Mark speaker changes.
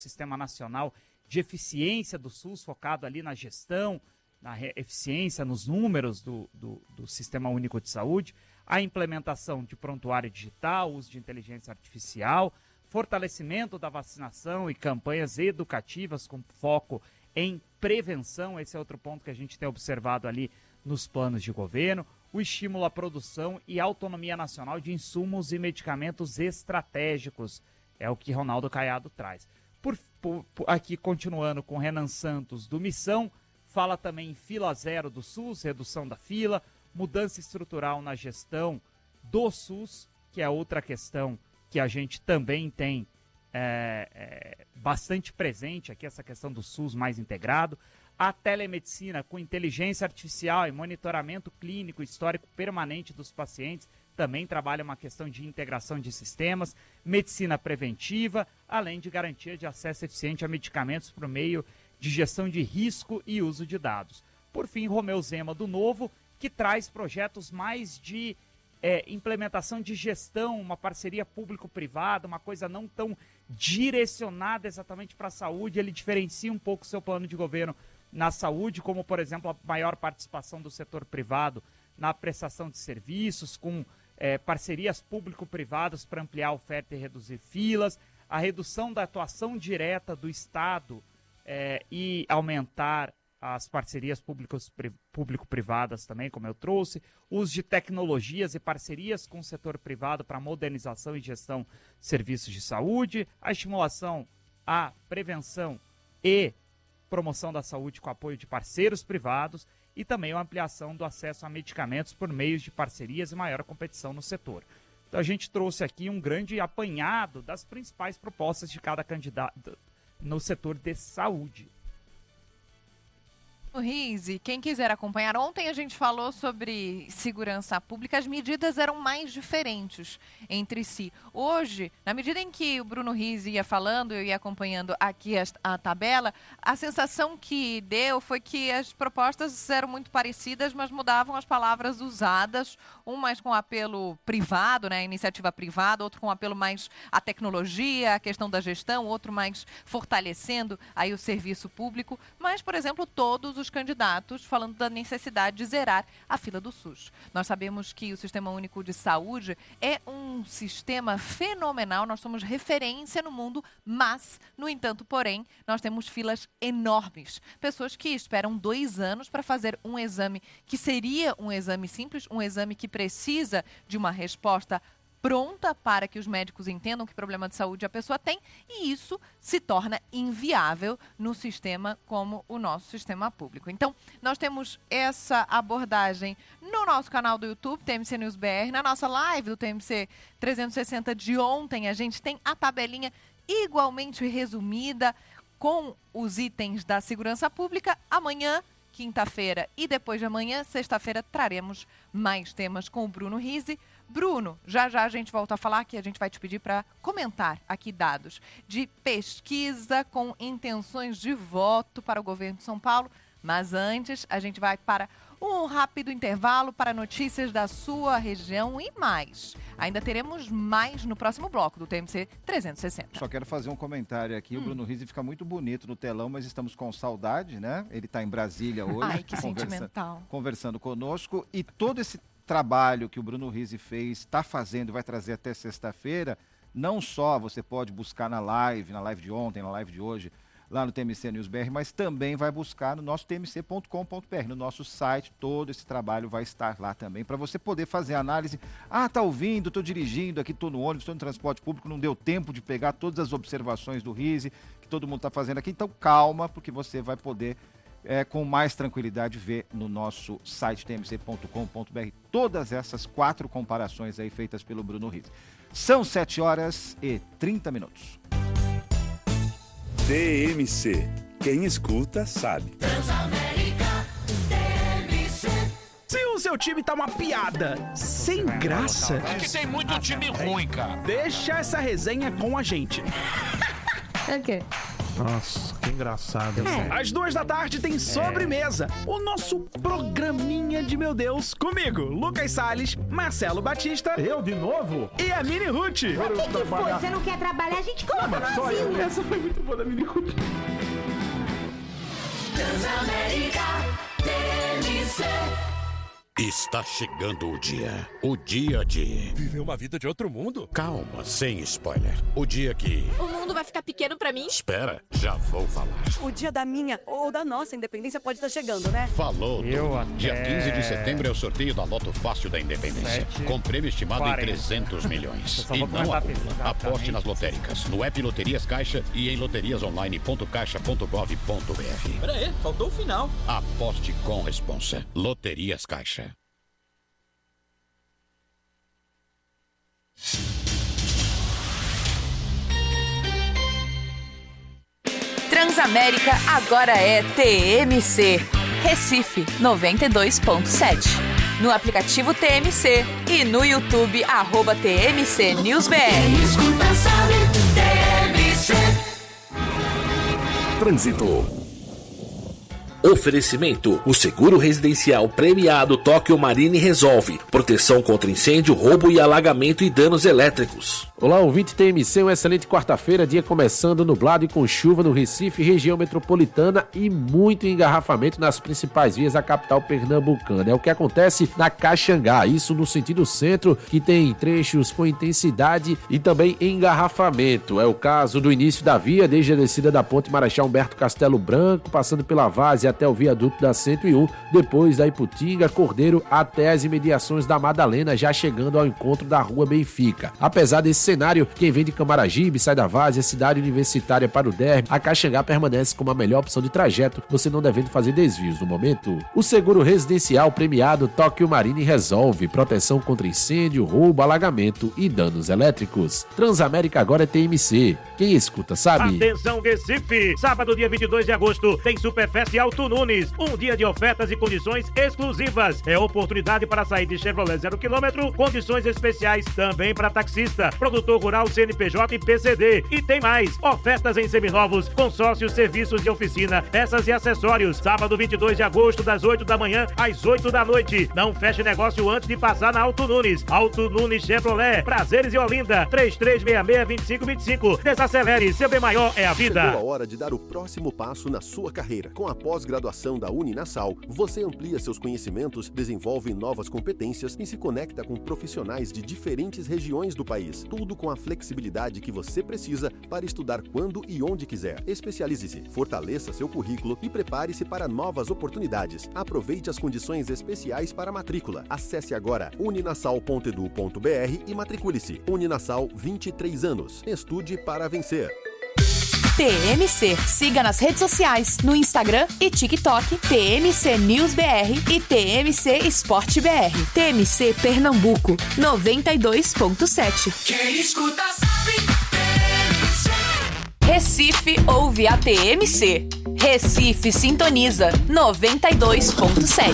Speaker 1: Sistema Nacional de Eficiência do SUS, focado ali na gestão, na eficiência, nos números do Sistema Único de Saúde, a implementação de prontuário digital, uso de inteligência artificial, fortalecimento da vacinação e campanhas educativas com foco em prevenção. Esse é outro ponto que a gente tem observado ali nos planos de governo. O estímulo à produção e autonomia nacional de insumos e medicamentos estratégicos. É o que Ronaldo Caiado traz. Aqui, continuando com Renan Santos, do Missão, fala também em fila zero do SUS, redução da fila, mudança estrutural na gestão do SUS, que é outra questão que a gente também tem bastante presente aqui, essa questão do SUS mais integrado. A telemedicina com inteligência artificial e monitoramento clínico histórico permanente dos pacientes, também trabalha uma questão de integração de sistemas, medicina preventiva, além de garantia de acesso eficiente a medicamentos por meio de gestão de risco e uso de dados. Por fim, Romeu Zema, do Novo, que traz projetos mais de implementação de gestão, uma parceria público-privada, uma coisa não tão direcionada exatamente para a saúde. Ele diferencia um pouco o seu plano de governo na saúde, como, por exemplo, a maior participação do setor privado na prestação de serviços, com parcerias público-privadas para ampliar a oferta e reduzir filas, a redução da atuação direta do Estado e aumentar as parcerias público-privadas também, como eu trouxe, uso de tecnologias e parcerias com o setor privado para modernização e gestão de serviços de saúde, a estimulação à prevenção e promoção da saúde com apoio de parceiros privados e também a ampliação do acesso a medicamentos por meio de parcerias e maior competição no setor. Então a gente trouxe aqui um grande apanhado das principais propostas de cada candidato no setor de saúde.
Speaker 2: Rizzi, quem quiser acompanhar, ontem a gente falou sobre segurança pública, as medidas eram mais diferentes entre si. Hoje, na medida em que o Bruno Rizzi ia falando, eu ia acompanhando aqui a tabela, a sensação que deu foi que as propostas eram muito parecidas, mas mudavam as palavras usadas, um mais com apelo privado, né, iniciativa privada, outro com apelo mais à tecnologia, à questão da gestão, outro mais fortalecendo aí o serviço público, mas, por exemplo, todos os candidatos falando da necessidade de zerar a fila do SUS. Nós sabemos que o Sistema Único de Saúde é um sistema fenomenal, nós somos referência no mundo, mas, no entanto, porém, nós temos filas enormes. Pessoas que esperam 2 anos para fazer um exame que seria um exame simples, um exame que precisa de uma resposta pronta para que os médicos entendam que problema de saúde a pessoa tem, e isso se torna inviável no sistema como o nosso sistema público. Então, nós temos essa abordagem no nosso canal do YouTube, TMC News BR, na nossa live do TMC 360 de ontem, a gente tem a tabelinha igualmente resumida com os itens da segurança pública. Amanhã, quinta-feira e depois de amanhã, sexta-feira, traremos mais temas com o Bruno Rizzi. Bruno, já a gente volta a falar que a gente vai te pedir para comentar aqui dados de pesquisa com intenções de voto para o governo de São Paulo. Mas antes, a gente vai para um rápido intervalo para notícias da sua região e mais. Ainda teremos mais no próximo bloco do TMC 360.
Speaker 3: Só quero fazer um comentário aqui. O Bruno Rizzi fica muito bonito no telão, mas estamos com saudade, né? Ele está em Brasília hoje.
Speaker 2: Ai, que sentimental.
Speaker 3: Conversando conosco. E todo esse trabalho que o Bruno Rizzi fez, está fazendo, vai trazer até sexta-feira, não só você pode buscar na live de ontem, na live de hoje, lá no TMC News BR, mas também vai buscar no nosso tmc.com.br, no nosso site. Todo esse trabalho vai estar lá também, para você poder fazer análise. Tá ouvindo, estou dirigindo aqui, estou no ônibus, estou no transporte público, não deu tempo de pegar todas as observações do Rizzi, que todo mundo está fazendo aqui, então calma, porque você vai poder com mais tranquilidade ver no nosso site tmc.com.br todas essas 4 comparações aí feitas pelo Bruno Rizzi. São 7h30.
Speaker 4: TMC. Quem escuta sabe.
Speaker 5: Se o seu time tá uma piada sem graça...
Speaker 6: É que tem muito time ruim, cara.
Speaker 5: Deixa essa resenha com a gente.
Speaker 7: É o quê?
Speaker 6: Nossa, que engraçado.
Speaker 5: Às 2h tem sobremesa. O nosso programinha de meu Deus. Comigo, Lucas Salles, Marcelo Batista.
Speaker 6: Eu de novo?
Speaker 5: E a Mini Ruth.
Speaker 7: O que foi? Você não quer trabalhar? A gente coloca no asilo.
Speaker 6: Essa foi muito boa da Mini Ruth.
Speaker 8: Transamérica TMC.
Speaker 9: Está chegando o dia de...
Speaker 10: viver uma vida de outro mundo?
Speaker 9: Calma, sem spoiler. O dia que...
Speaker 8: o mundo vai ficar pequeno pra mim?
Speaker 9: Espera, já vou falar.
Speaker 7: O dia da minha ou da nossa independência pode estar chegando, né?
Speaker 9: Falou. Dia 15 de setembro é o sorteio da Loto Fácil da Independência. Com prêmio estimado em 300 milhões. E não acumula. Aposte nas lotéricas, no app Loterias Caixa e em loteriasonline.caixa.gov.br.
Speaker 10: Peraí, faltou o final.
Speaker 9: Aposte com responsa. Loterias Caixa.
Speaker 11: Transamérica agora é TMC. Recife 92.7. No aplicativo TMC e no YouTube @TMC NewsBR.
Speaker 8: Escuta, sabe, TMC.
Speaker 12: Trânsito. Oferecimento: o seguro residencial premiado Tóquio Marine resolve. Proteção contra incêndio, roubo e alagamento e danos elétricos.
Speaker 13: Olá, ouvinte TMC, uma excelente quarta-feira, dia começando nublado e com chuva no Recife, região metropolitana e muito engarrafamento nas principais vias da capital pernambucana. É o que acontece na Caxangá, isso no sentido centro, que tem trechos com intensidade e também engarrafamento. É o caso do início da via, desde a descida da ponte Marechal Humberto Castelo Branco, passando pela Várzea até o viaduto da 101, depois da Iputinga, Cordeiro até as imediações da Madalena, já chegando ao encontro da Rua Benfica. Apesar desse cenário, quem vem de Camaragibe, sai da Várzea, cidade universitária para o Derby, a Caxangá permanece como a melhor opção de trajeto, você não devendo fazer desvios no momento. O seguro residencial premiado Tóquio Marine resolve proteção contra incêndio, roubo, alagamento e danos elétricos. Transamérica agora é TMC. Quem escuta sabe.
Speaker 14: Atenção Recife! Sábado, dia 22 de agosto, tem Superfest Alto Nunes. Um dia de ofertas e condições exclusivas. É oportunidade para sair de Chevrolet 0 km, condições especiais também para taxista, produtor rural, CNPJ e PCD. E tem mais, ofertas em seminovos, consórcios, serviços de oficina, peças e acessórios. Sábado, 22 de agosto, das 8 da manhã às 8 da noite. Não feche negócio antes de passar na Alto Nunes. Alto Nunes Chevrolet, Prazeres e Olinda, 3366-2525. Desacelere, seu bem maior é a vida.
Speaker 15: Chegou a hora de dar o próximo passo na sua carreira. Com a pós-graduação da Uninassal, você amplia seus conhecimentos, desenvolve novas competências e se conecta com profissionais de diferentes regiões do país. Tudo com a flexibilidade que você precisa para estudar quando e onde quiser. Especialize-se, fortaleça seu currículo e prepare-se para novas oportunidades. Aproveite as condições especiais para a matrícula. Acesse agora uninassal.edu.br e matricule-se. Uninassal, 23 anos. Estude para vencer.
Speaker 11: TMC. Siga nas redes sociais, no Instagram e TikTok, TMC News BR e TMC Esporte BR. TMC Pernambuco, 92.7.
Speaker 8: Quem escuta sabe, TMC.
Speaker 11: Recife ouve a TMC. Recife sintoniza, 92.7.